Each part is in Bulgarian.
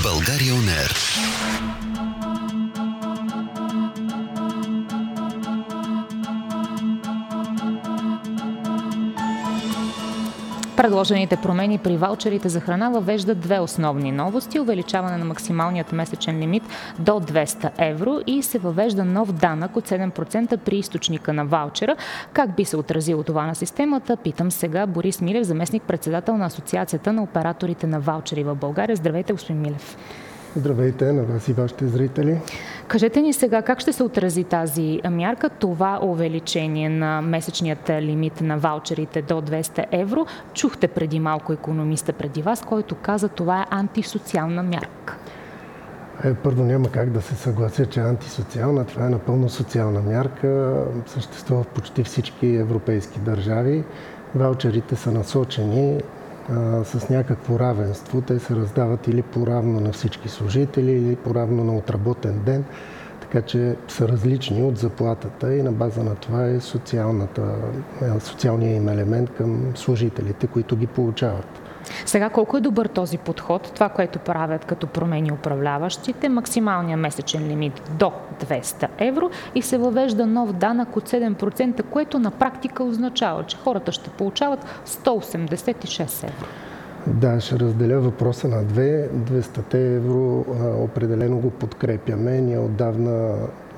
България On Air. Предложените промени при ваучерите за храна въвеждат две основни новости: увеличаване на максималният месечен лимит до 200 евро и се въвежда нов данък от 7% при източника на ваучера. Как би се отразило това на системата? Питам сега Борис Милев, заместник-председател на Асоциацията на операторите на ваучери в България. Здравейте, господин Милев. Здравейте на вас и вашите зрители. Кажете ни сега как ще се отрази тази мярка, това увеличение на месечният лимит на ваучерите до 200 евро. Чухте преди малко икономиста преди вас, който каза, това е антисоциална мярка. Първо, няма как да се съглася, че е антисоциална. Това е напълно социална мярка. Съществува в почти всички европейски държави. Ваучерите са насочени с някакво равенство. Те се раздават или по-равно на всички служители, или по-равно на отработен ден, така че са различни от заплатата и на база на това е социалният им елемент към служителите, които ги получават. Сега колко е добър този подход, това, което правят като промени управляващите, максималният месечен лимит до 200 евро и се въвежда нов данък от 7%, което на практика означава, че хората ще получават 186 евро. Да, ще разделя въпроса на две. 200 евро определено го подкрепяме. Ние отдавна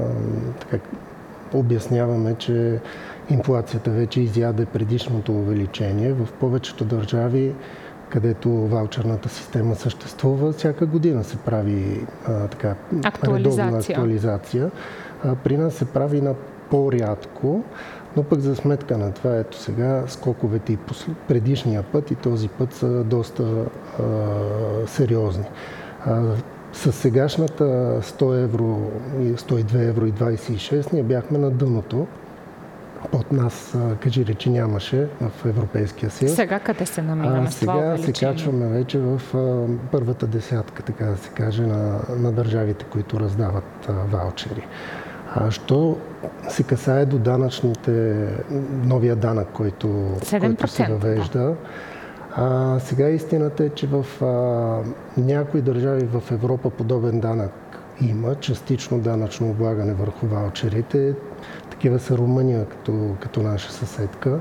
обясняваме, че инфлацията вече изяде предишното увеличение. В повечето държави, където ваучерната система съществува, всяка година се прави редовна актуализация. При нас се прави на по-рядко, но пък за сметка на това, ето сега, скоковете и предишния път и този път са доста сериозни. С сегашната 100 евро, 102 евро и 26 ние бяхме на дъното. Под нас, кажи речи, нямаше в Европейския съюз. Сега къде се намираме с това увеличение? Сега се качваме вече в първата десятка, така да се каже, на държавите, които раздават ваучери. Що се касае до новия данък, който се въвежда, сега истината е, че в някои държави в Европа подобен данък има, частично данъчно облагане върху ваучерите. Такива са Румъния като наша съседка.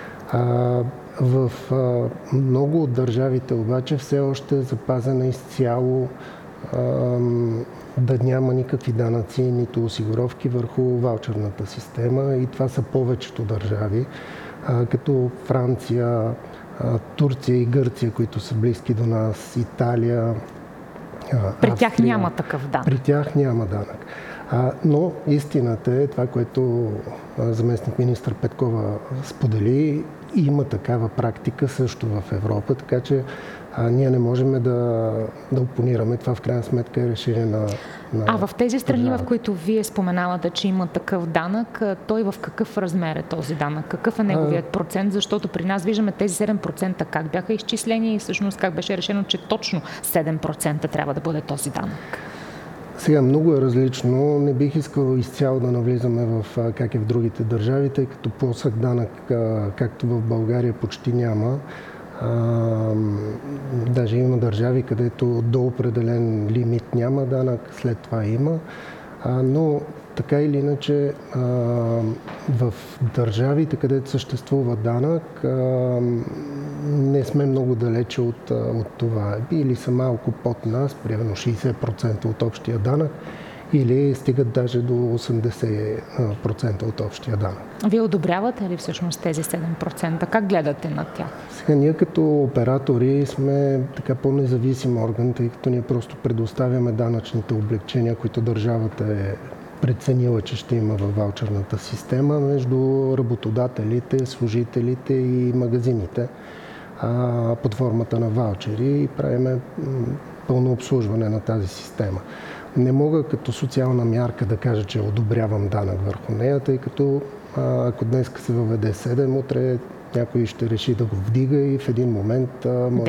В много от държавите обаче все още е запазена изцяло да няма никакви данъци, нито осигуровки върху ваучерната система и това са повечето държави, като Франция, Турция и Гърция, които са близки до нас, Италия, При тях няма такъв данък. При тях няма данък. Но истината е това, което заместник-министър Петкова сподели. Има такава практика също в Европа, така че ние не можем да опонираме. Това в крайна сметка е решение на в тези страни, в които вие споменавате, че има такъв данък, той в какъв размер е този данък? Какъв е неговият процент? Защото при нас виждаме тези 7% как бяха изчислени и всъщност как беше решено, че точно 7% трябва да бъде този данък. Сега много е различно. Не бих искал изцяло да навлизаме в как е в другите държави, тъй като плосък данък, както в България, почти няма. Даже има държави, където до определен лимит няма данък, след това има. Но така или иначе в държавите, където съществува данък, не сме много далече от това. Или са малко под нас, примерно 60% от общия данък, или стигат даже до 80% от общия данък. Вие одобрявате ли всъщност тези 7%? Как гледате на тях? Сега ние като оператори сме по-независим орган, тъй като ние просто предоставяме данъчните облекчения, които държавата е преценила, че ще има във ваучерната система между работодателите, служителите и магазините под формата на ваучери и правиме пълно обслужване на тази система. Не мога като социална мярка да кажа, че одобрявам данък върху нея, тъй като ако днес се въведе 7, утре някой ще реши да го вдига и в един момент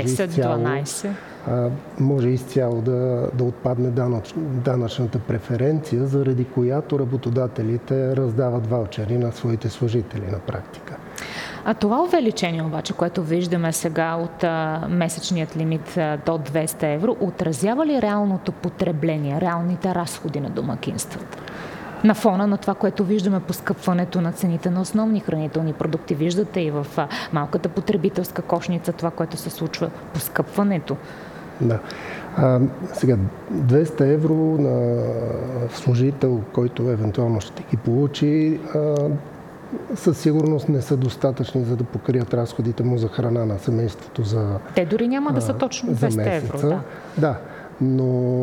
може изцяло да отпадне данъчната преференция, заради която работодателите раздават ваучери на своите служители на практика. А това увеличение обаче, което виждаме сега от месечният лимит до 200 евро, отразява ли реалното потребление, реалните разходи на домакинствата? На фона на това, което виждаме по скъпването на цените на основни хранителни продукти. Виждате и в малката потребителска кошница това, което се случва по скъпването. Да. Сега, 200 евро на служител, който евентуално ще ги получи, със сигурност не са достатъчни, за да покрият разходите му за храна на семейството за Те дори няма да са точно 200 евро. Да, но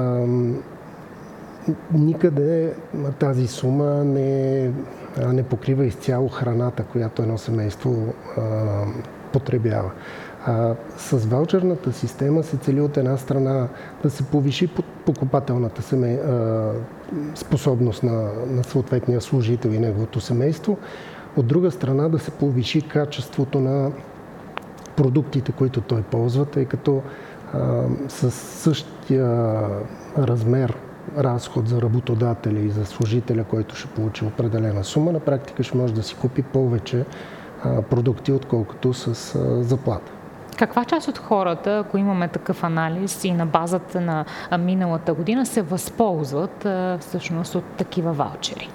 никъде тази сума не покрива изцяло храната, която едно семейство потребява. С ваучерната система се цели от една страна да се повиши покупателната способност на съответния служител и неговото семейство, от друга страна да се повиши качеството на продуктите, които той ползва, тъй като със същия размер разход за работодателя и за служителя, който ще получи определена сума, на практика ще може да си купи повече продукти, отколкото с заплата. Каква част от хората, ако имаме такъв анализ и на базата на миналата година, се възползват всъщност от такива ваучери?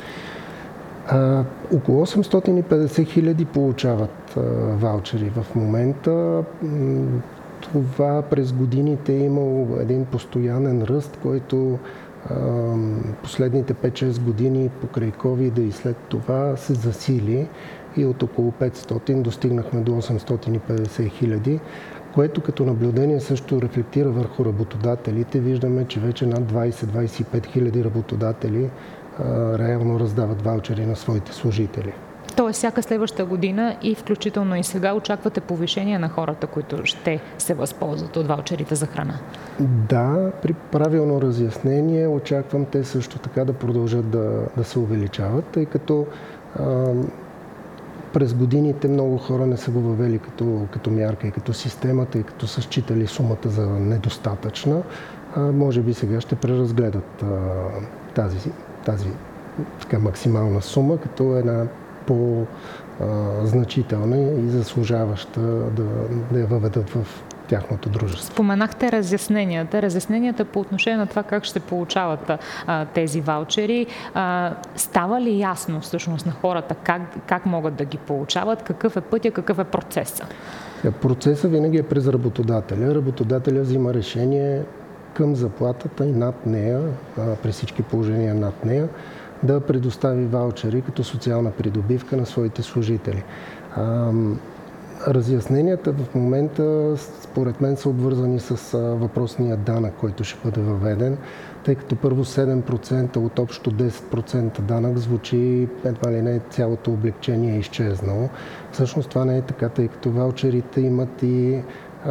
Около 850 хиляди получават ваучери в момента. Това през годините е имало един постоянен ръст, който последните 5-6 години покрай COVID и след това се засили и от около 500 достигнахме до 850 хиляди, което като наблюдение също рефлектира върху работодателите. Виждаме, че вече над 20-25 хиляди работодатели реално раздават ваучери на своите служители. Тоест, всяка следваща година и включително и сега очаквате повишение на хората, които ще се възползват от ваучерите за храна? Да, при правилно разяснение очаквам те също така да продължат да се увеличават, тъй като през годините много хора не са го въвели като мярка и като система, тъй като са считали сумата за недостатъчна. Може би сега ще преразгледат тази така максимална сума като една по-значителна и заслужаваща да я въведат в тяхното дружество. Споменахте разясненията по отношение на това как ще получават тези ваучери. Става ли ясно всъщност на хората как могат да ги получават, какъв е пътя, какъв е процесът? Процесът винаги е през работодателя. Работодателя взима решение към заплатата и над нея, при всички положения над нея, да предостави ваучери като социална придобивка на своите служители. Разясненията в момента, според мен, са обвързани с въпросния данък, който ще бъде въведен, тъй като първо 7% от общо 10% данък звучи едва ли не цялото облекчение е изчезнало. Всъщност това не е така, тъй като ваучерите имат и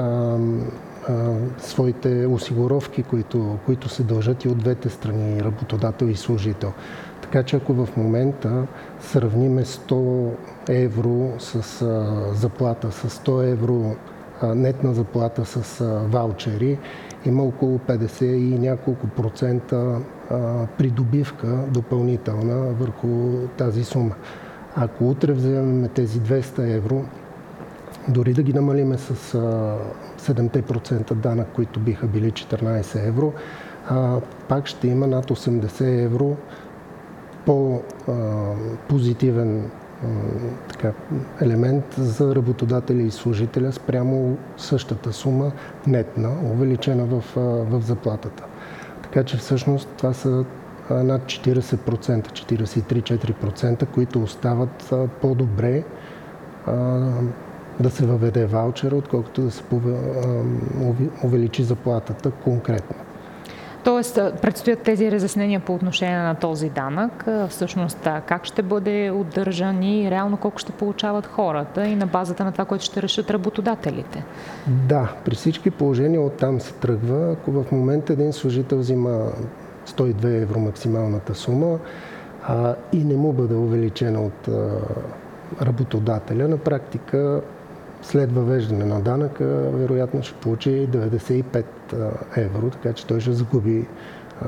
своите осигуровки, които се дължат и от двете страни, работодател и служител. Така че ако в момента сравниме 100 евро с заплата, с 100 евро нетна заплата с ваучери, има около 50 и няколко процента придобивка допълнителна върху тази сума. Ако утре вземем тези 200 евро, дори да ги намалиме с 7% данък, които биха били 14 евро, пак ще има над 80 евро по-позитивен елемент за работодателя и служителя спрямо същата сума нетна, увеличена в заплатата. Така че всъщност това са над 40%, 43-4%, които остават по-добре да се въведе ваучера, отколкото да се увеличи заплатата конкретно. Тоест, предстоят тези разяснения по отношение на този данък. Всъщност, как ще бъде удържан и реално колко ще получават хората и на базата на това, което ще решат работодателите? Да, при всички положения оттам се тръгва. Ако в момента един служител взима 102 евро максималната сума и не му бъде увеличена от работодателя, на практика след въвеждане на данъка, вероятно ще получи 95 евро, така че той ще загуби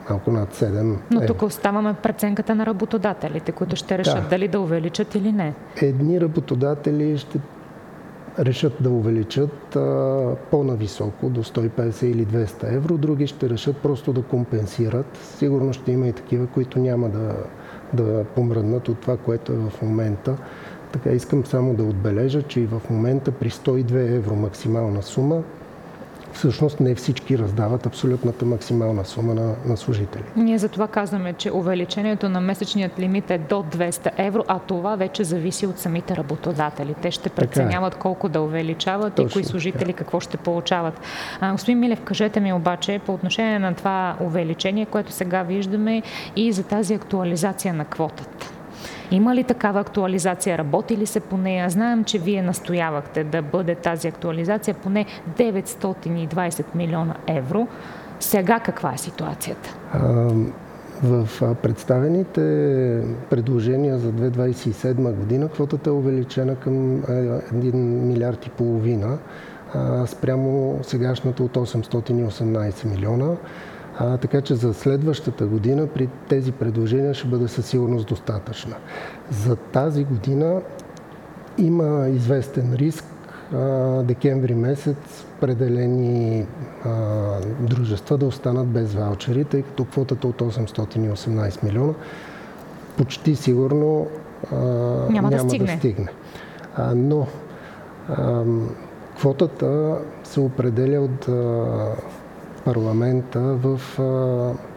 малко над 7 Но евро. тук оставаме преценката на работодателите, които ще решат дали да увеличат или не. Едни работодатели ще решат да увеличат по-нависоко, до 150 или 200 евро, други ще решат просто да компенсират. Сигурно ще има и такива, които няма да помръднат от това, което е в момента. Така искам само да отбележа, че и в момента при 102 евро максимална сума, всъщност не всички раздават абсолютната максимална сума на служители. Ние за това казваме, че увеличението на месечният лимит е до 200 евро, а това вече зависи от самите работодатели. Те ще преценяват колко да увеличават и кои служители какво ще получават. Господин Милев, кажете ми обаче по отношение на това увеличение, което сега виждаме и за тази актуализация на квотата. Има ли такава актуализация? Работи ли се по нея? Знаем, че вие настоявахте да бъде тази актуализация поне 920 милиона евро. Сега каква е ситуацията? В представените предложения за 2027 година квотата е увеличена към 1 милиард и половина спрямо сегашната от 818 милиона. Така че за следващата година при тези предложения ще бъде със сигурност достатъчна. За тази година има известен риск декември месец определени дружества да останат без ваучери, тъй като квотата от 818 милиона почти сигурно няма да стигне. Но квотата се определя от парламента в